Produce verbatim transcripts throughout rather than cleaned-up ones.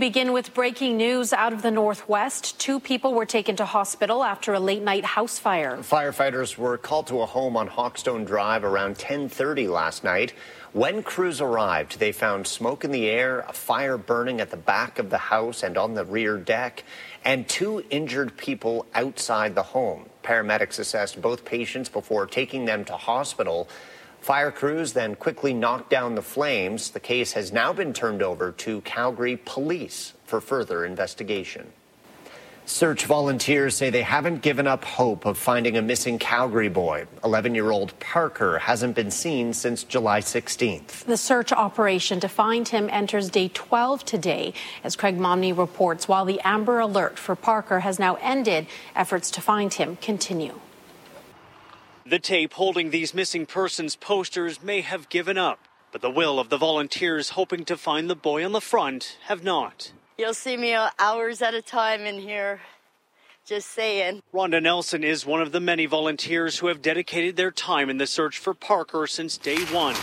begin with breaking news out of the Northwest. Two people were taken to hospital after a late-night house fire. Firefighters were called to a home on Hawkstone Drive around ten thirty last night. When crews arrived, they found smoke in the air, a fire burning at the back of the house and on the rear deck, and two injured people outside the home. Paramedics assessed both patients before taking them to hospital. Fire crews then quickly knocked down the flames. The case has now been turned over to Calgary Police for further investigation. Search volunteers say they haven't given up hope of finding a missing Calgary boy. eleven-year-old Parker hasn't been seen since July sixteenth. The search operation to find him enters day twelve today. As Craig Momney reports, while the Amber Alert for Parker has now ended, efforts to find him continue. The tape holding these missing persons posters may have given up, but the will of the volunteers hoping to find the boy on the front have not. You'll see me hours at a time in here, just saying. Rhonda Nelson is one of the many volunteers who have dedicated their time in the search for Parker since day one.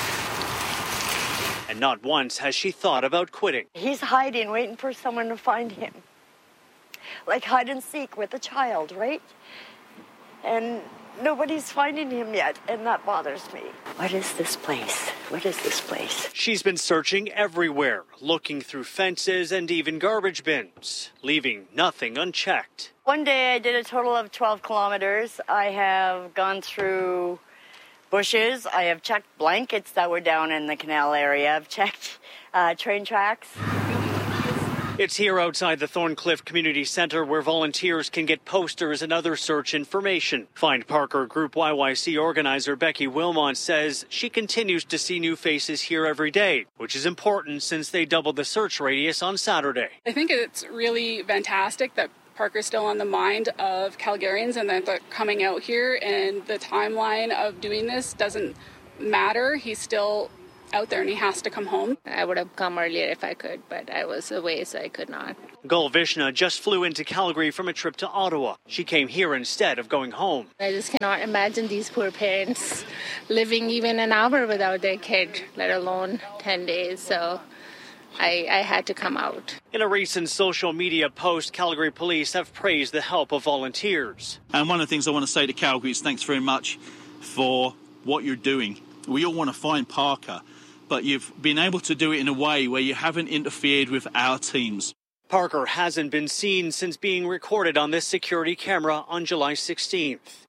And not once has she thought about quitting. He's hiding, waiting for someone to find him. Like hide and seek with a child, right? And nobody's finding him yet, and that bothers me. What is this place? What is this place? She's been searching everywhere, looking through fences and even garbage bins, leaving nothing unchecked. One day I did a total of twelve kilometers. I have gone through bushes. I have checked blankets that were down in the canal area. I've checked uh, train tracks. It's here outside the Thorncliffe Community Centre where volunteers can get posters and other search information. Find Parker Group Y Y C organizer Becky Wilmont says she continues to see new faces here every day, which is important since they doubled the search radius on Saturday. I think it's really fantastic that Parker's still on the mind of Calgarians and that they're coming out here, and the timeline of doing this doesn't matter. He's still out there and he has to come home. I would have come earlier if I could, but I was away, so I could not. Gul Vishna just flew into Calgary from a trip to Ottawa. She came here instead of going home. I just cannot imagine these poor parents living even an hour without their kid, let alone ten days, so I, I had to come out. In a recent social media post, Calgary Police have praised the help of volunteers. And one of the things I want to say to Calgary is thanks very much for what you're doing. We all want to find Parker, but you've been able to do it in a way where you haven't interfered with our teams. Parker hasn't been seen since being recorded on this security camera on July sixteenth.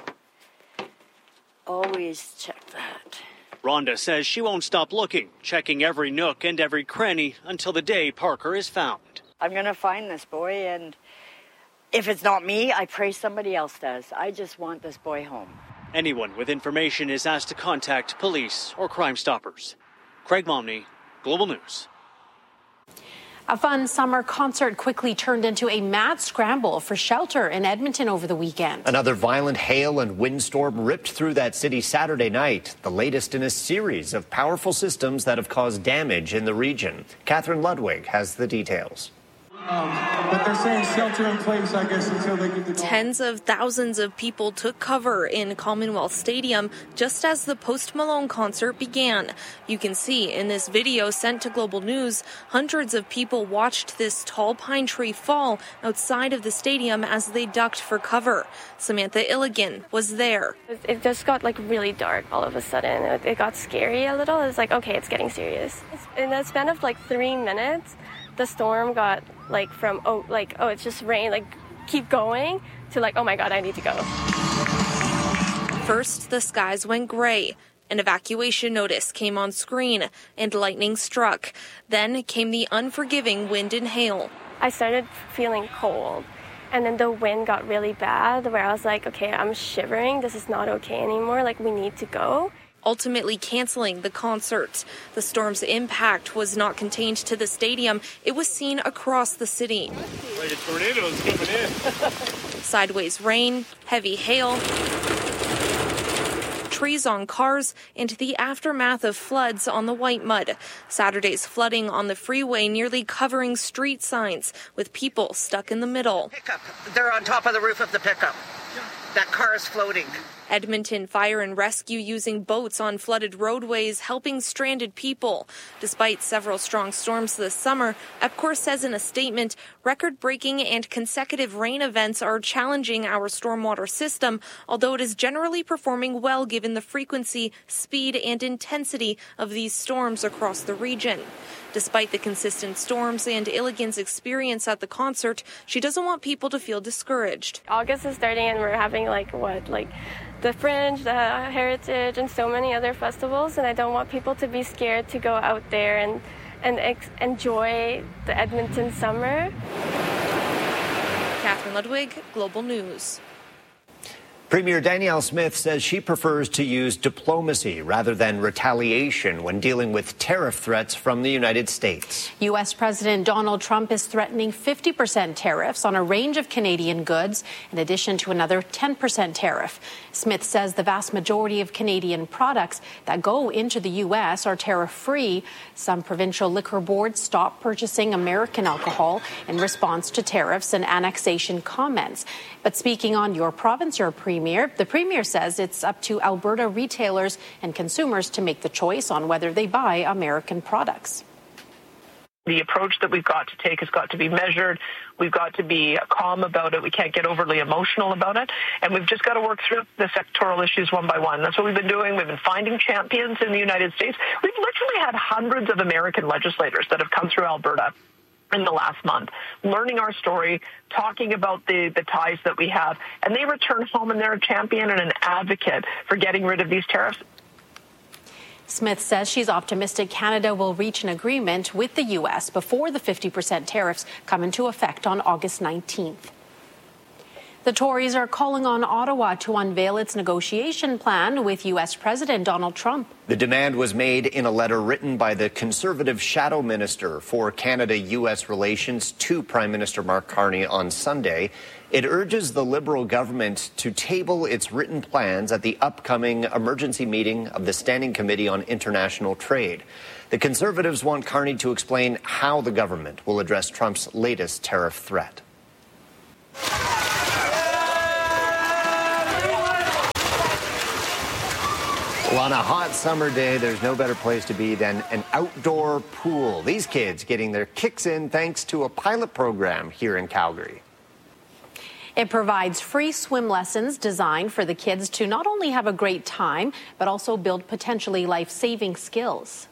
Always check that. Rhonda says she won't stop looking, checking every nook and every cranny until the day Parker is found. I'm going to find this boy, and if it's not me, I pray somebody else does. I just want this boy home. Anyone with information is asked to contact police or Crime Stoppers. Craig Momney, Global News. A fun summer concert quickly turned into a mad scramble for shelter in Edmonton over the weekend. Another violent hail and windstorm ripped through that city Saturday night, the latest in a series of powerful systems that have caused damage in the region. Catherine Ludwig has the details. Um, but they're saying shelter in place, I guess, until they get the... Tens of thousands of people took cover in Commonwealth Stadium just as the Post Malone concert began. You can see in this video sent to Global News, hundreds of people watched this tall pine tree fall outside of the stadium as they ducked for cover. Samantha Illigan was there. It just got like really dark all of a sudden. It, it got scary a little. It was like, okay, it's getting serious. In the span of like three minutes, the storm got like from, oh, like, oh, it's just rain, like, keep going, to like, oh my God, I need to go. First, the skies went gray. An evacuation notice came on screen and lightning struck. Then came the unforgiving wind and hail. I started feeling cold, and then the wind got really bad where I was like, okay, I'm shivering. This is not okay anymore. Like, we need to go. Ultimately canceling the concert. The storm's impact was not contained to the stadium. It was seen across the city. Like a tornado's coming in. Sideways rain, heavy hail, trees on cars, and the aftermath of floods on the White Mud. Saturday's flooding on the freeway nearly covering street signs, with people stuck in the middle. Pickup. They're on top of the roof of the pickup. That car is floating. Edmonton Fire and Rescue using boats on flooded roadways, helping stranded people. Despite several strong storms this summer, EPCOR says in a statement, record-breaking and consecutive rain events are challenging our stormwater system, although it is generally performing well given the frequency, speed, and intensity of these storms across the region. Despite the consistent storms and Illigan's experience at the concert, she doesn't want people to feel discouraged. August is starting and we're having like what, like the Fringe, the Heritage, and so many other festivals, and I don't want people to be scared to go out there and, and ex- enjoy the Edmonton summer. Catherine Ludwig, Global News. Premier Danielle Smith says she prefers to use diplomacy rather than retaliation when dealing with tariff threats from the United States. U S. President Donald Trump is threatening fifty percent tariffs on a range of Canadian goods, in addition to another ten percent tariff. Smith says the vast majority of Canadian products that go into the U S are tariff-free. Some provincial liquor boards stopped purchasing American alcohol in response to tariffs and annexation comments. But speaking on Your Province, Your Premier, the Premier says it's up to Alberta retailers and consumers to make the choice on whether they buy American products. The approach that we've got to take has got to be measured. We've got to be calm about it. We can't get overly emotional about it. And we've just got to work through the sectoral issues one by one. That's what we've been doing. We've been finding champions in the United States. We've literally had hundreds of American legislators that have come through Alberta in the last month, learning our story, talking about the, the ties that we have. And they return home and they're a champion and an advocate for getting rid of these tariffs. Smith says she's optimistic Canada will reach an agreement with the U S before the fifty percent tariffs come into effect on August nineteenth. The Tories are calling on Ottawa to unveil its negotiation plan with U S. President Donald Trump. The demand was made in a letter written by the Conservative Shadow Minister for Canada-U S relations to Prime Minister Mark Carney on Sunday. It urges the Liberal government to table its written plans at the upcoming emergency meeting of the Standing Committee on International Trade. The Conservatives want Carney to explain how the government will address Trump's latest tariff threat. Well, on a hot summer day, there's no better place to be than an outdoor pool. These kids getting their kicks in thanks to a pilot program here in Calgary. It provides free swim lessons designed for the kids to not only have a great time, but also build potentially life-saving skills.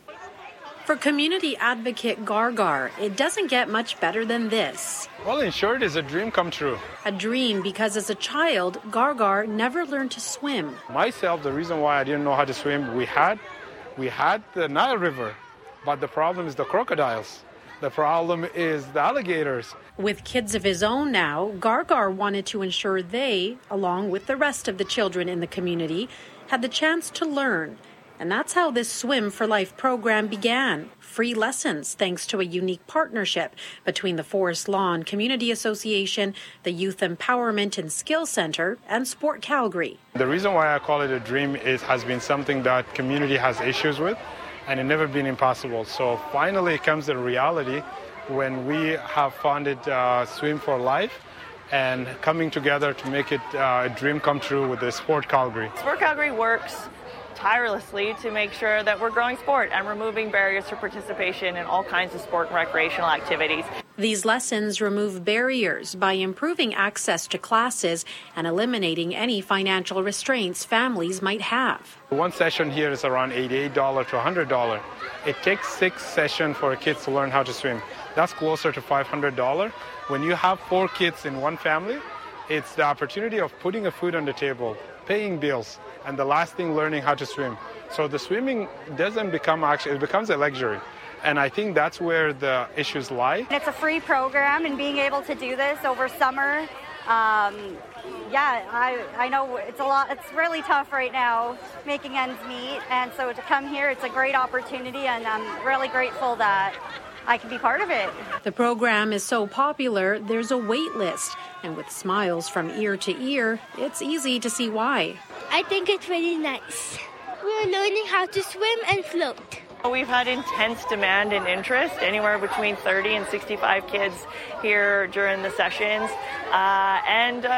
For community advocate Gargar, it doesn't get much better than this. Well, in short, it's a dream come true. A dream because as a child, Gargar never learned to swim. Myself, the reason why I didn't know how to swim, we had, we had the Nile River, but the problem is the crocodiles. The problem is the alligators. With kids of his own now, Gargar wanted to ensure they, along with the rest of the children in the community, had the chance to learn. And that's how this Swim for Life program began. Free lessons thanks to a unique partnership between the Forest Lawn Community Association, the Youth Empowerment and Skill Centre, and Sport Calgary. The reason why I call it a dream is has been something that community has issues with, and it never been impossible. So finally it comes to reality when we have funded uh, Swim for Life and coming together to make it uh, a dream come true with the Sport Calgary. Sport Calgary works tirelessly to make sure that we're growing sport and removing barriers for participation in all kinds of sport and recreational activities. These lessons remove barriers by improving access to classes and eliminating any financial restraints families might have. One session here is around eighty-eight dollars to one hundred dollars. It takes six sessions for kids to learn how to swim. That's closer to five hundred dollars. When you have four kids in one family, it's the opportunity of putting a food on the table, paying bills, and the last thing, learning how to swim. So the swimming doesn't become actually, it becomes a luxury. And I think that's where the issues lie. It's a free program, and being able to do this over summer, um, yeah, I, I know it's a lot, it's really tough right now making ends meet. And so to come here, it's a great opportunity, and I'm really grateful that I can be part of it. The program is so popular, there's a wait list. And with smiles from ear to ear, it's easy to see why. I think it's really nice. We're learning how to swim and float. We've had intense demand and interest, anywhere between thirty and sixty-five kids here during the sessions. Uh, and uh,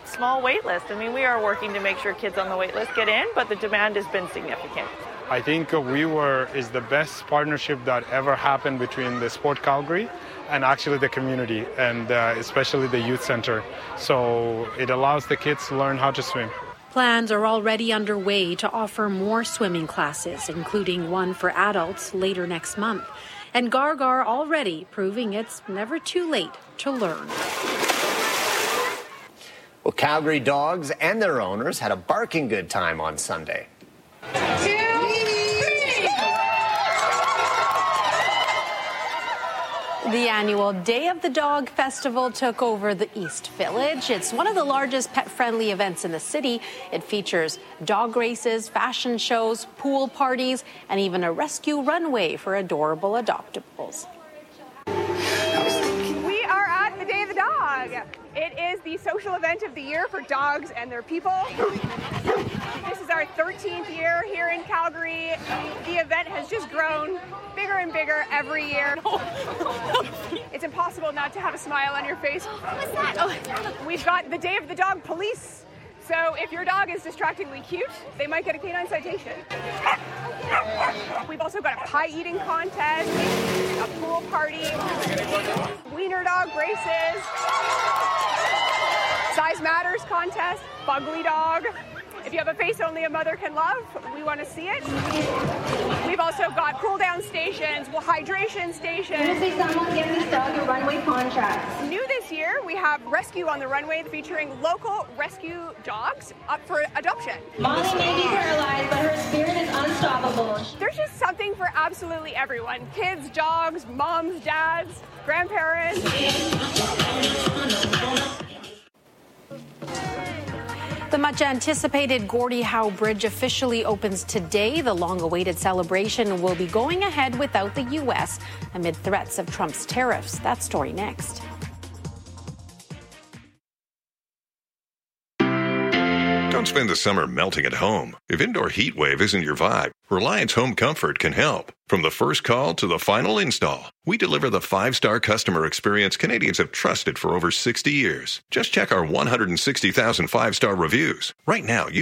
small wait list. I mean, we are working to make sure kids on the wait list get in, but the demand has been significant. I think We Were is the best partnership that ever happened between the Sport Calgary and actually the community, and uh, especially the youth center. So it allows the kids to learn how to swim. Plans are already underway to offer more swimming classes, including one for adults later next month. And Gargar already proving it's never too late to learn. Well, Calgary dogs and their owners had a barking good time on Sunday. The annual Day of the Dog Festival took over the East Village. It's one of the largest pet-friendly events in the city. It features dog races, fashion shows, pool parties, and even a rescue runway for adorable adoptables. We are at the Day of the Dog. It is the social event of the year for dogs and their people. This is our thirteenth year here in Calgary. The event has just grown bigger and bigger every year. It's impossible not to have a smile on your face. What's that? Oh, we've got the Day of the Dog police. So if your dog is distractingly cute, they might get a canine citation. We've also got a pie eating contest, a pool party, wiener dog races, size matters contest, fugly dog. If you have a face only a mother can love, we want to see it. We've also got cool down stations, well, hydration stations. I'm going to say someone give this dog a runway contract. New this year, we have Rescue on the Runway featuring local rescue dogs up for adoption. Molly may be paralyzed, but her spirit is unstoppable. There's just something for absolutely everyone. Kids, dogs, moms, dads, grandparents. The much-anticipated Gordie Howe Bridge officially opens today. The long-awaited celebration will be going ahead without the U S amid threats of Trump's tariffs. That story next. Don't spend the summer melting at home. If indoor heat wave isn't your vibe, Reliance Home Comfort can help. From the first call to the final install, we deliver the five-star customer experience Canadians have trusted for over sixty years. Just check our one hundred sixty thousand five-star reviews. Right now, you